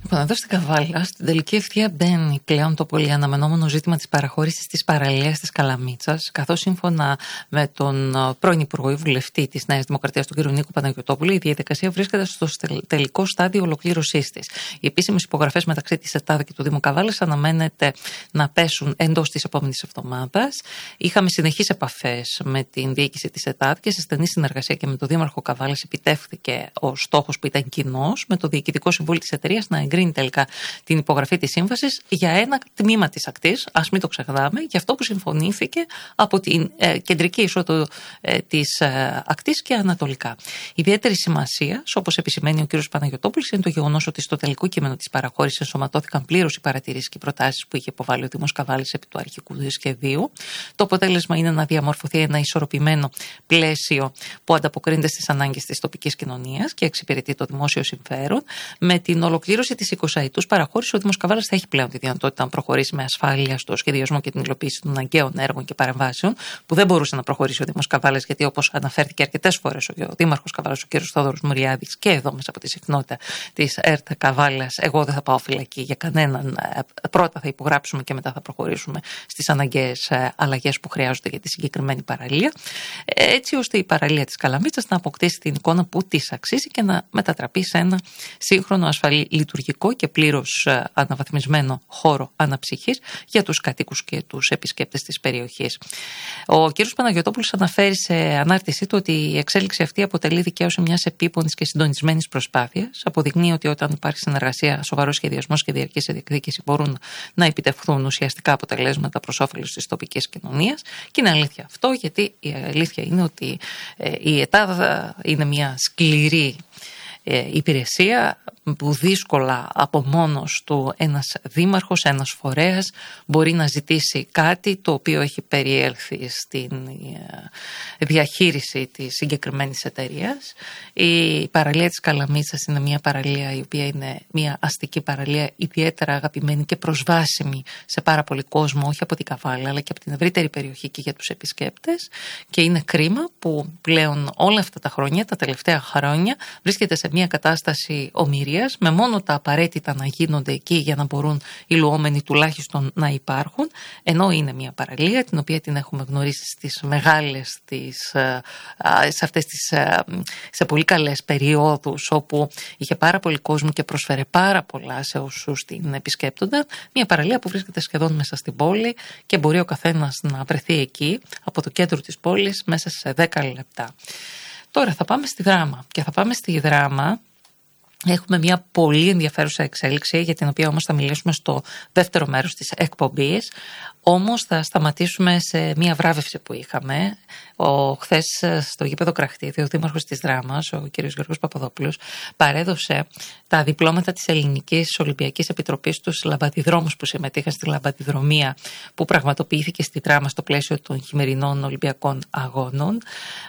Λοιπόν, εδώ στην Καβάλα, στην τελική ευθεία μπαίνει πλέον το πολύ αναμενόμενο ζήτημα της παραχώρησης της παραλίας της Καλαμίτσας, καθώς σύμφωνα με τον πρώην Υπουργό Βουλευτή της Νέας Δημοκρατίας, τον κ. Νίκο Παναγιωτόπουλου, η διαδικασία βρίσκεται στο τελικό στάδιο ολοκλήρωσής της. Οι επίσημες υπογραφές μεταξύ της ΕΤΑΔ και του Δήμου Καβάλας αναμένεται να πέσουν εντός της επόμενης εβδομάδας. Είχαμε συνεχείς επαφές με την διοίκηση της ΕΤΑΔ και σε στενή συνεργασία και με τον Δήμαρχο Καβάλας επιτεύχθηκε ο στόχος που ήταν κοινός, με το Διοικητικό Συμβούλιο της εταιρείας να εγκρίνει τελικά την υπογραφή της σύμβασης για ένα τμήμα της ακτής, ας μην το ξεχνάμε, για αυτό που συμφωνήθηκε από την κεντρική είσοδο της ακτής και ανατολικά. Ιδιαίτερη σημασία, όπως επισημαίνει ο κ. Παναγιωτόπουλος, είναι το γεγονός ότι στο τελικό κείμενο της παραχώρησης ενσωματώθηκαν πλήρως οι παρατηρήσεις και οι προτάσεις που είχε υποβάλει ο Δήμος Καβάλης επί του αρχικού σχεδίου. Το αποτέλεσμα είναι να διαμορφωθεί ένα ισορροπημένο πλαίσιο που ανταποκρίνεται στις ανάγκες της τοπικής κοινωνίας και εξυπηρετεί το δημόσιο συμφέρον. Με την ολοκλήρωση της 20ετούς παραχώρησης, ο Δήμος Καβάλας θα έχει πλέον τη δυνατότητα να προχωρήσει με ασφάλεια στο σχεδιασμό και την υλοποίηση των αναγκαίων έργων και παρεμβάσεων, που δεν μπορούσε να προχωρήσει ο Δήμος Καβάλας, γιατί όπως αναφέρθηκε αρκετές φορές ο Δήμαρχος Καβάλας, ο κ. Θόδωρος Μουριάδης, και εδώ μέσα από τη συχνότητα της ΕΡΤ Καβάλας, εγώ δεν θα πάω φυλακή για κανέναν. Πρώτα θα υπογράψουμε και μετά θα προχωρήσουμε στις αναγκαίες αλλαγές που χρειάζονται για τη συγκεκριμένη παραλία, έτσι ώστε η παραλία της Καλαμίτσας να αποκτήσει την εικόνα που της αξίζει και να μετατραπεί σε ένα σύγχρονο, ασφαλή, λειτουργικό και πλήρως αναβαθμισμένο χώρο αναψυχής για τους κατοίκους και τους επισκέπτες της περιοχής. Ο κ. Παναγιωτόπουλος αναφέρει σε ανάρτησή του ότι η εξέλιξη αυτή αποτελεί δικαίωση μιας επίπονης και συντονισμένης προσπάθειας. Αποδεικνύει ότι όταν υπάρχει συνεργασία, σοβαρός σχεδιασμός και διαρκής διεκδίκηση μπορούν να επιτευχθούν ουσιαστικά αποτελέσματα προς όφελος της τοπικής κοινωνίας. Και είναι αλήθεια αυτό, γιατί η αλήθεια είναι ότι η ΕΤΑΔ είναι μια σκληρή υπηρεσία που δύσκολα από μόνος του ένας δήμαρχος, ένας φορέας μπορεί να ζητήσει κάτι το οποίο έχει περιέλθει στην διαχείριση της συγκεκριμένης εταιρείας. Η παραλία της Καλαμίτσας είναι μια παραλία η οποία είναι μια αστική παραλία ιδιαίτερα αγαπημένη και προσβάσιμη σε πάρα πολύ κόσμο, όχι από την Καβάλα αλλά και από την ευρύτερη περιοχή και για τους επισκέπτες, και είναι κρίμα που πλέον όλα αυτά τα χρόνια, τα τελευταία χρόνια, βρίσκεται σε μια κατάσταση ομηρίας, με μόνο τα απαραίτητα να γίνονται εκεί για να μπορούν οι λουόμενοι τουλάχιστον να υπάρχουν, ενώ είναι μια παραλία την οποία την έχουμε γνωρίσει στις μεγάλες, σε αυτές τις σε πολύ καλές περιόδους όπου είχε πάρα πολύ κόσμο και προσφέρε πάρα πολλά σε όσους την επισκέπτονταν. Μια παραλία που βρίσκεται σχεδόν μέσα στην πόλη και μπορεί ο καθένας να βρεθεί εκεί από το κέντρο της πόλης μέσα σε 10 λεπτά. Τώρα θα πάμε στη Δράμα, και θα πάμε στη Δράμα. Έχουμε μια πολύ ενδιαφέρουσα εξέλιξη, για την οποία όμως θα μιλήσουμε στο δεύτερο μέρος της εκπομπής. Όμως θα σταματήσουμε σε μια βράβευση που είχαμε. Χθες στο γήπεδο Κραχτίδη, ο δήμαρχος της Δράμας, ο κ. Γιώργος Παπαδόπουλος, παρέδωσε τα διπλώματα της Ελληνικής Ολυμπιακής Επιτροπής στους λαμπαδιδρόμους που συμμετείχαν στη λαμπαδιδρομία που πραγματοποιήθηκε στη Δράμα στο πλαίσιο των χειμερινών Ολυμπιακών Αγώνων.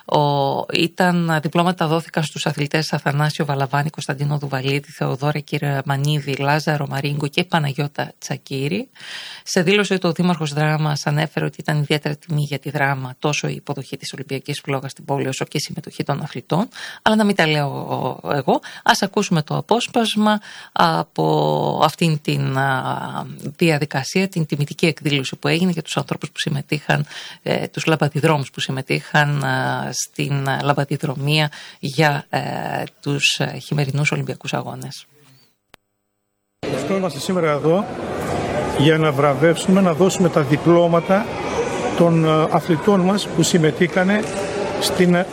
Διπλώματα δόθηκαν στους αθλητές Αθανάσιο Βαλαβάνη, Κωνσταντίνο Δουβαλίδη, Θεοδόρα Κυρμανίδη, Λάζαρο Μαρίγκο και Παναγιώτα Τσακύρη. Σε δήλωση του, ο δήμαρχος Δράμας ανέφερε ότι ήταν ιδιαίτερα τιμή για τη Δράμα τόσο η υποδοχή της Ολυμπιακής Φλόγας στην πόλη όσο και η συμμετοχή των αθλητών. Αλλά να μην τα λέω εγώ, ας ακούσουμε το απόσπασμα από αυτήν την διαδικασία, την τιμητική εκδήλωση που έγινε για τους ανθρώπους που συμμετείχαν, τους λαμπαδιδρόμους που συμμετείχαν στην λαμπαδιδρομία για τους χειμερινούς Ολυμπιακούς Αγώνες. Είμαστε σήμερα εδώ για να βραβεύσουμε, να δώσουμε τα διπλώματα των αθλητών μας που συμμετείχαν στην